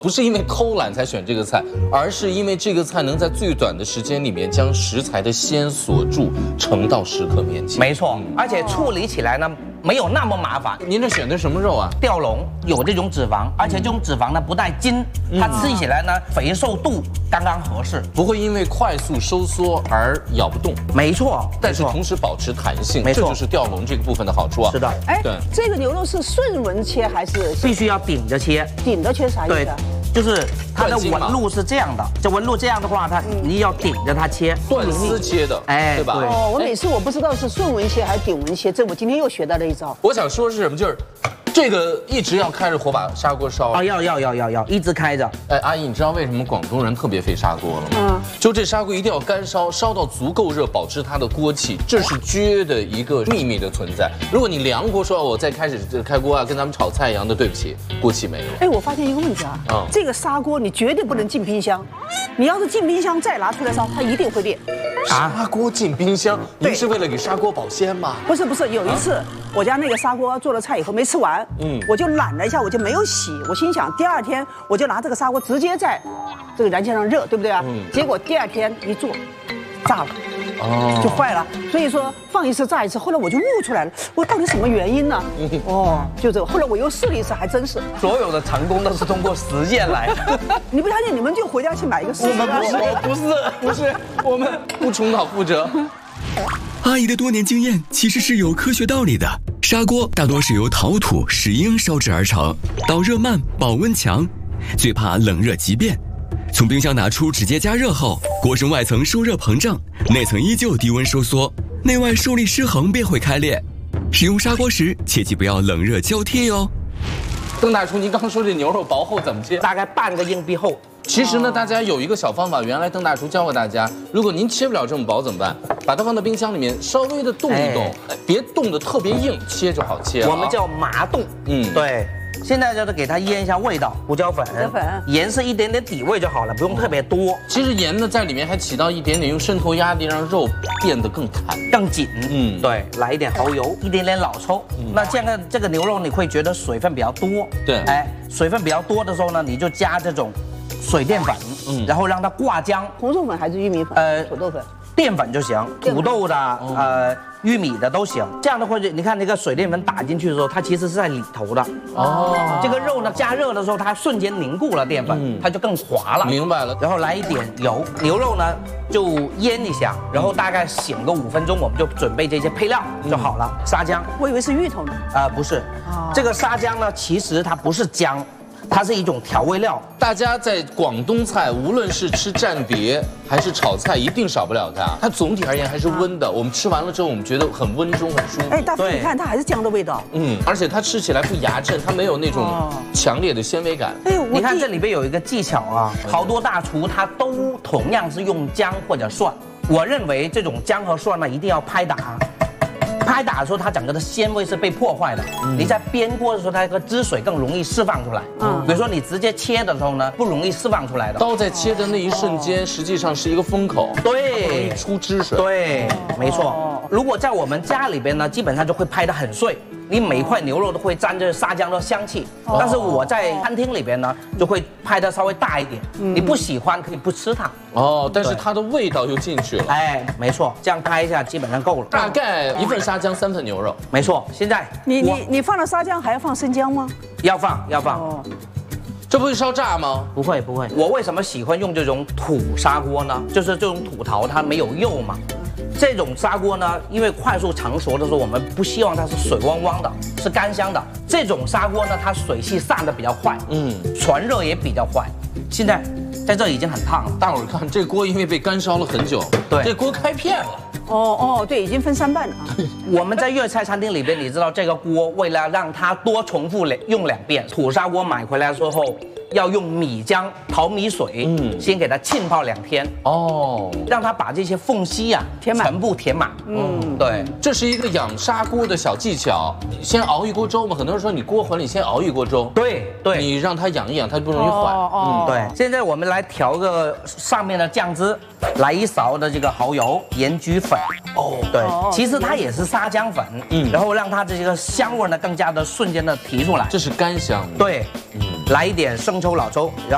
不是因为偷懒才选这个菜，而是因为这个菜能在最短的时间里面将食材的鲜锁住，盛到食客面前。 没错，而且处理起来呢没有那么麻烦。 您这选的什么肉啊？ 吊龙有这种脂肪，而且这种脂肪呢不带筋，它吃起来呢肥瘦度刚刚合适， 不会因为快速收缩而咬不动。 没错， 但是同时保持弹性， 没错， 这就是吊龙这个部分的好处啊。 是的， 哎， 对， 这个牛肉是顺纹切还是必须要顶着切？ 顶着切啥意思啊？ 就是它的纹路是这样的，这纹路这样的话，你要顶着它切， 断丝切的，哎，对吧？ 哦，我每次我不知道是顺纹切还是顶纹切，这我今天又学到了一招。 我想说是什么，就是这个一直要开着火把砂锅烧啊，要一直开着。 哎，阿姨，你知道为什么广东人特别费砂锅了吗？就这砂锅一定要干烧，烧到足够热，保持它的锅气，这是绝的一个秘密的存在。如果你凉锅说我再开始开锅啊，跟咱们炒菜一样的，对不起，锅气没了。 哎，我发现一个问题啊，这个砂锅你绝对不能进冰箱，你要是进冰箱再拿出来烧，它一定会裂。 砂锅进冰箱，您是为了给砂锅保鲜吗？ 不是，有一次我家那个砂锅做了菜以后没吃完，我就懒了一下，我就没有洗。我心想第二天我就拿这个砂锅直接在这个燃气上热，对不对啊？结果第二天一做，炸了。就坏了，所以说放一次炸一次。后来我就悟出来了，我到底什么原因呢？就这个。后来我又试了一次，还真是。 所有的成功都是通过实践来的。 你不相信，你们就回家去买一个试试。 不是，我们不重蹈覆辙。 阿姨的多年经验其实是有科学道理的。砂锅大多是由陶土、石英烧制而成，导热慢，保温强，最怕冷热急变。从冰箱拿出直接加热后，锅身外层受热膨胀，内层依旧低温收缩，内外受力失衡便会开裂。使用砂锅时切记不要冷热交替哟。 邓大厨，您刚说这牛肉薄厚怎么切？ 大概半个硬币厚。 其实呢，大家有一个小方法，原来邓大厨教过大家，如果您切不了这么薄怎么办？把它放到冰箱里面，稍微的动一动，别冻得特别硬，切就好切了。 我们叫麻冻。对。现在就是给它腌一下味道，胡椒粉，盐是一点点底味就好了，不用特别多。 其实盐呢在里面还起到一点点用渗透压力让肉变得更弹、 更紧。对，来一点蚝油，一点点老抽。那这个牛肉你会觉得水分比较多。 对， 哎，水分比较多的时候呢，你就加这种水淀粉，然后让它挂浆。 红豆粉还是玉米粉？土豆粉。 淀粉就行，土豆的玉米的都行。这样的话，你看那个水淀粉打进去的时候，它其实是在里头的。这个肉呢加热的时候，它瞬间凝固了淀粉，它就更滑了。 明白了。 然后来一点油，牛肉呢就腌一下，然后大概醒个5分钟，我们就准备这些配料就好了。沙姜， 我以为是芋头呢。 不是，这个沙姜呢，其实它不是姜。它是一种调味料， 大家在广东菜，无论是吃蘸碟还是炒菜，一定少不了它。它总体而言还是温的，我们吃完了之后，我们觉得很温中，很舒服。 哎，大夫，你看它还是姜的味道。 而且它吃起来不牙碜，它没有那种强烈的纤维感。 哎，你看这里边有一个技巧啊，好多大厨他都同样是用姜或者蒜。我认为这种姜和蒜呢，一定要拍打。拍打的时候，它整个的鲜味是被破坏的。你在煸锅的时候，它这个汁水更容易释放出来。比如说你直接切的时候呢，不容易释放出来的。 刀在切的那一瞬间，实际上是一个封口， 对， 容易出汁水。 对，没错。如果在我们家里边呢，基本上就会拍得很碎。你每一块牛肉都会沾着沙姜的香气，但是我在餐厅里边呢，就会拍得稍微大一点。你不喜欢可以不吃它。 但是它的味道又进去了。 哎，没错，这样拍一下基本上够了。 大概1份沙姜3份牛肉。 没错，现在你放了沙姜还要放生姜吗？ 要放。 这不会烧炸吗？ 不会。我为什么喜欢用这种土砂锅呢？就是这种土陶它没有釉嘛。这种砂锅呢，因为快速成熟的时候，我们不希望它是水汪汪的，是干香的。这种砂锅呢，它水汽散得比较快，传热也比较快。现在在这已经很烫了， 大伙儿看这锅，因为被干烧了很久， 对， 这锅开片了。 对，已经分3瓣了啊。 我们在粤菜餐厅里边，你知道这个锅为了让它多重复用2遍，土砂锅买回来之后。要用米浆淘米水，先给它浸泡2天，让它把这些缝隙啊全部填满。对， 这是一个养砂锅的小技巧。先熬一锅粥嘛，很多人说你锅混里先熬一锅粥， 对， 你让它养一养，它就不容易坏。 对。现在我们来调个上面的酱汁，来1勺的这个蚝油、盐焗粉。对，其实它也是沙姜粉，然后让它这个香味呢更加的瞬间的提出来。 这是干香。 对，来一点生抽、老抽，然后。